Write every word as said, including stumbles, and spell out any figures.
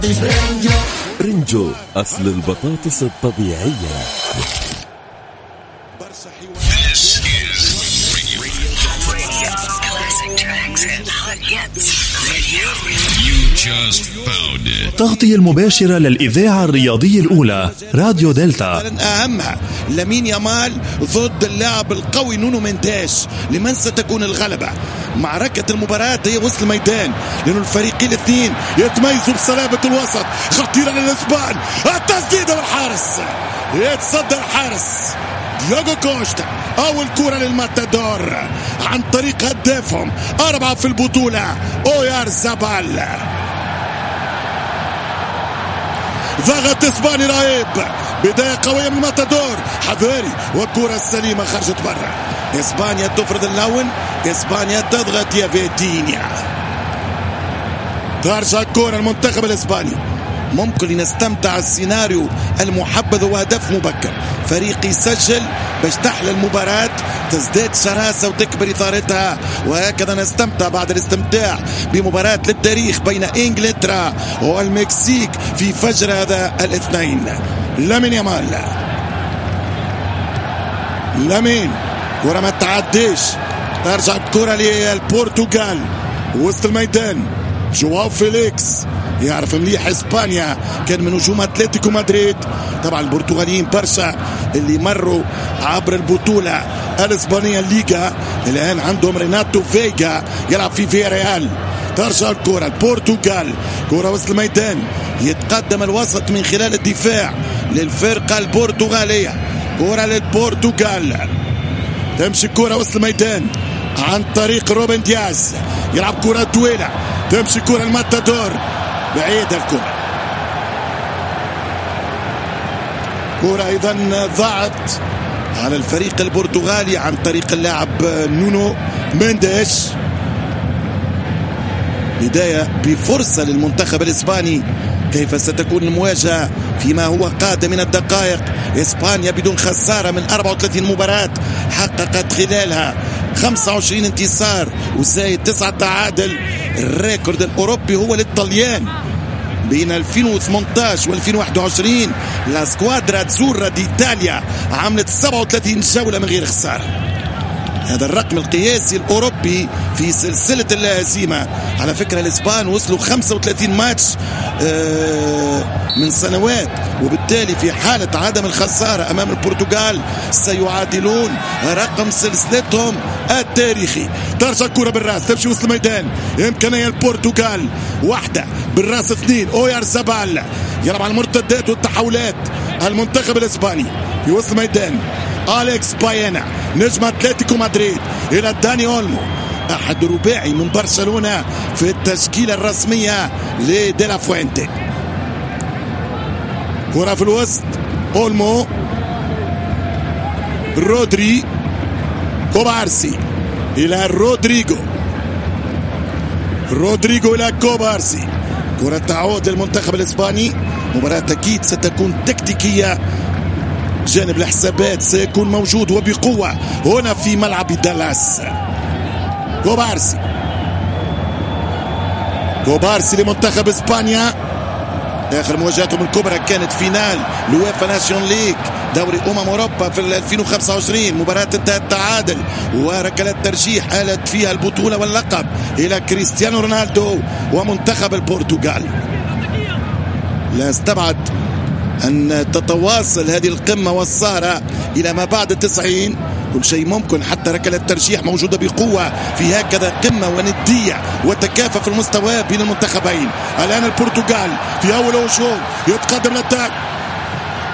رنجو أصل البطاطس الطبيعية. تغطية المباشرة للإذاعة الرياضية الأولى راديو دلتا. أهمها لامين يامال ضد اللاعب القوي نونو مينديش. لمن ستكون الغلبة؟ معركة المباراة هي وسط الميدان، لأن الفريقين الاثنين يتميزوا بصلابة الوسط. خطيرة للإسبان، التسديدة والحارس يتصدى الحارس دياغو كوستا. أول كرة للماتادور عن طريق هدافهم أربعة في البطولة أويارزابال. ضغط إسباني رهيب، بداية قوية من الماتادور، حذاري والكرة السليمة خرجت برا. إسبانيا تفرض اللون، إسبانيا تضغط يا فيتينيا. ترجع الكرة المنتخب الإسباني. ممكن نستمتع السيناريو المحبذ وهدف مبكر، فريق يسجل باش تحلى المباراة، تزداد شراسة وتكبر إثارتها، وهكذا نستمتع بعد الاستمتاع بمباراة للتاريخ بين إنجلترا والمكسيك في فجر هذا الاثنين. لامين يامال، لامين كرة ما تعديش، ترجع الكرة للبرتغال وسط الميدان. جواو فيليكس يعرف مليح اسبانيا، كان من هجوم اتلتيكو مدريد. طبعا البرتغاليين برشا اللي مروا عبر البطولة الاسبانية الليغا، الان عندهم ريناتو فيجا يلعب في فياريال. ترجع الكرة البرتغال، كرة وسط الميدان، يتقدم الوسط من خلال الدفاع للفرقة البرتغالية. كرة للبرتغال، تمشي الكرة وسط الميدان عن طريق روبن دياز، يلعب كرة طويلة، تمشي كرة الماتادور بعيدة. الكرة كرة أيضا ضاعت على الفريق البرتغالي عن طريق اللاعب نونو مينديش. بداية بفرصة للمنتخب الإسباني. كيف ستكون المواجهة فيما هو قادم من الدقائق؟ إسبانيا بدون خسارة من أربعة وثلاثين مباراة، حققت خلالها خمسة وعشرين انتصار وزايد تسعة تعادل. الريكورد الأوروبي هو للطليان بين ألفين وثمانية عشر وألفين وواحد وعشرين. لا سكوادرا تزورا دي إيطاليا عملت سبعة وثلاثين جولة من غير خسارة. هذا الرقم القياسي الأوروبي في سلسلة الهزيمة. على فكرة الإسبان وصلوا خمسة وثلاثين ماتش من سنوات، وبالتالي في حالة عدم الخسارة أمام البرتغال سيعادلون رقم سلسلتهم التاريخي. ترجع الكرة بالراس، تمشي وسط الميدان، إمكانية البرتغال، واحدة بالراس، اثنين أويارزابال يلعب على المرتدات والتحولات. المنتخب الإسباني في وسط الميدان، أليكس باينا نجم أتلتيكو مدريد إلى داني أولمو، أحد رباعي من برشلونة في التشكيلة الرسمية لديلا فوينتي. كرة في الوسط، أولمو، رودري، كوبارسي إلى رودريجو، رودريجو إلى كوبارسي. كرة تعود للمنتخب الإسباني. مباراة أكيد ستكون تكتيكية، جانب الحسابات سيكون موجود وبقوة هنا في ملعب دالاس. كوبارسي، كوبارسي لمنتخب إسبانيا. آخر مواجهاتهم الكبرى كانت فينال لويفا ناشيون ليج دوري أمم أوروبا في ألفين وخمسة وعشرين. مباراة انتهت تعادل وركلات ترجيح آلت فيها البطولة واللقب إلى كريستيانو رونالدو ومنتخب البرتغال. لا استبعد أن تتواصل هذه القمة والصارة إلى ما بعد التسعين. كل شيء ممكن، حتى ركلة الترجيح موجودة بقوة في هكذا قمة وندية وتكافؤ في المستوى بين المنتخبين. الآن البرتغال في أول هجوم يتقدم للتاك،